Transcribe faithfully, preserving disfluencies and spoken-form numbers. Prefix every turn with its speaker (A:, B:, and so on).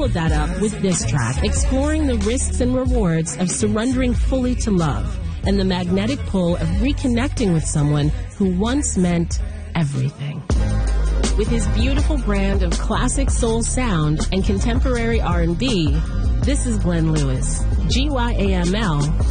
A: followed that up with this track, exploring the risks and rewards of surrendering fully to love and the magnetic pull of reconnecting with someone who once meant everything. With his beautiful brand of classic soul sound and contemporary R and B, this is Glenn Lewis, G Y A M L